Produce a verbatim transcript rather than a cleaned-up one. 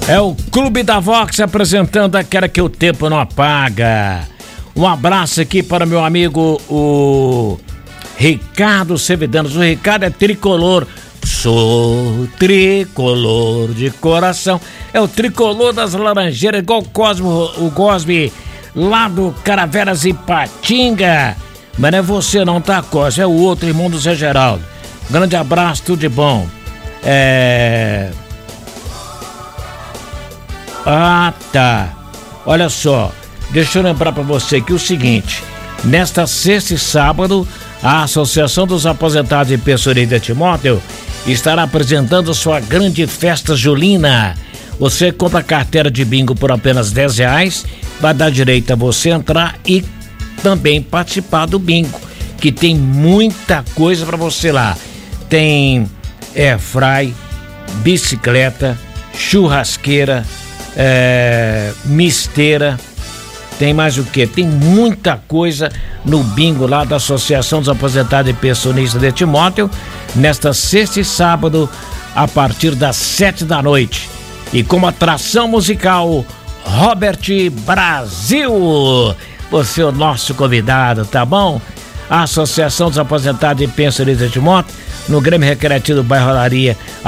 É o Clube da Vox apresentando aquela que o tempo não apaga. Um abraço aqui para meu amigo, o Ricardo Sevidanos. O Ricardo é tricolor. Sou tricolor de coração. É o tricolor das Laranjeiras, igual o Cosmo, o Cosme, lá do Caraveras e Patinga. Mas não é você não, tá, Cosme? É o outro irmão do Zé Geraldo. Grande abraço, tudo de bom. É... Ah, tá. Olha só, deixa eu lembrar pra você aqui o seguinte: nesta sexta e sábado, a Associação dos Aposentados e Pensionistas de Timóteo estará apresentando sua grande festa julina. Você compra carteira de bingo por apenas dez reais, vai dar direito a você entrar e também participar do bingo, que tem muita coisa pra você lá. Tem airfry, bicicleta, churrasqueira, é, misteira, tem mais o que? Tem muita coisa no bingo lá da Associação dos Aposentados e Pensionistas de Timóteo, nesta sexta e sábado, a partir das sete da noite. E como atração musical, Robert Brasil. Você é o nosso convidado, tá bom? A Associação dos Aposentados e Pensionistas de Timóteo, no Grêmio Recreativo do Bairro Olaria,